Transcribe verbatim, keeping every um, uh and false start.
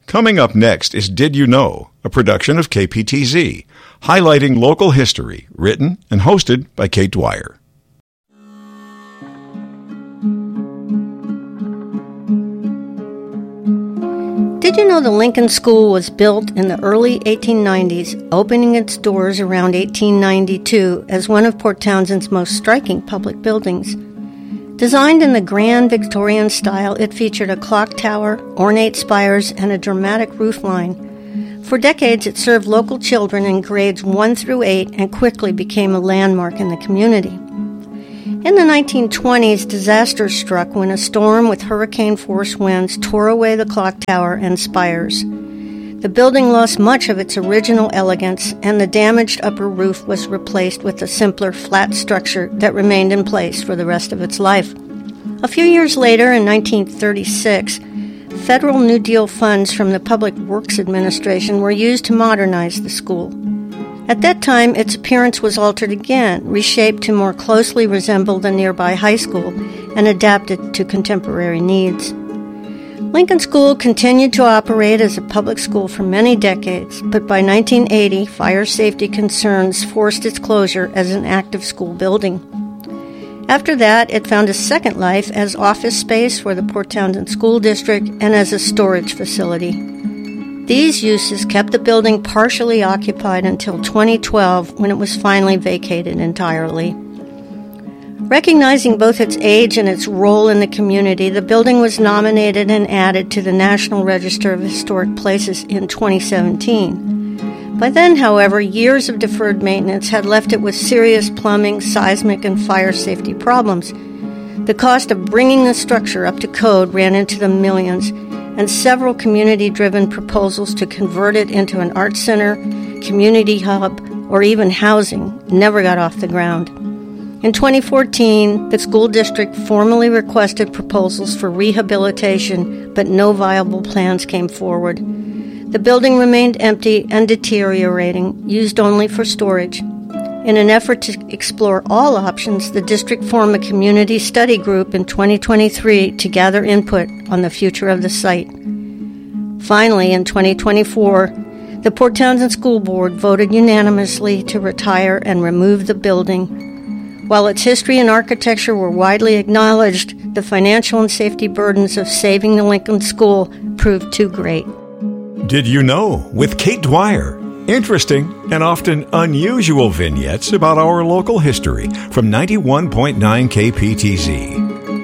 Coming up next is Did You Know, a production of K P T Z, highlighting local history, written and hosted by Kate Dwyer. Did you know the Lincoln School was built in the early eighteen nineties, opening its doors around eighteen ninety-two as one of Port Townsend's most striking public buildings? Designed in the grand Victorian style, it featured a clock tower, ornate spires, and a dramatic roofline. For decades, it served local children in grades one through eight and quickly became a landmark in the community. In the nineteen twenties, disaster struck when a storm with hurricane-force winds tore away the clock tower and spires. The building lost much of its original elegance, and the damaged upper roof was replaced with a simpler, flat structure that remained in place for the rest of its life. A few years later, in nineteen thirty-six, federal New Deal funds from the Public Works Administration were used to modernize the school. At that time, its appearance was altered again, reshaped to more closely resemble the nearby high school, and adapted to contemporary needs. Lincoln School continued to operate as a public school for many decades, but by nineteen eighty, fire safety concerns forced its closure as an active school building. After that, it found a second life as office space for the Port Townsend School District and as a storage facility. These uses kept the building partially occupied until twenty twelve, when it was finally vacated entirely. Recognizing both its age and its role in the community, the building was nominated and added to the National Register of Historic Places in twenty seventeen. By then, however, years of deferred maintenance had left it with serious plumbing, seismic, and fire safety problems. The cost of bringing the structure up to code ran into the millions, and several community-driven proposals to convert it into an art center, community hub, or even housing never got off the ground. In twenty fourteen, the school district formally requested proposals for rehabilitation, but no viable plans came forward. The building remained empty and deteriorating, used only for storage. In an effort to explore all options, the district formed a community study group in twenty twenty-three to gather input on the future of the site. Finally, in twenty twenty-four, the Port Townsend School Board voted unanimously to retire and remove the building. While its history and architecture were widely acknowledged, the financial and safety burdens of saving the Lincoln School proved too great. Did You Know with Kate Dwyer. Interesting and often unusual vignettes about our local history from ninety-one point nine K P T Z.